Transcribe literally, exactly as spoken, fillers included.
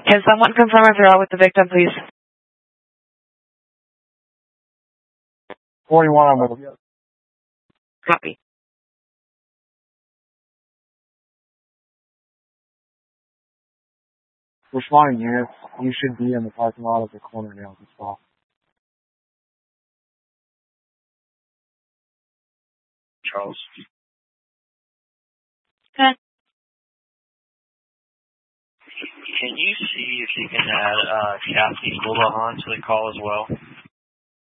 Can someone confirm if you're out with the victim, please? forty-one, I'm with you. Copy. Responding units, you should be in the parking lot at the corner now as well. Charles. Okay. Can you see if you can add uh, Kathy Lullahan to the call as well?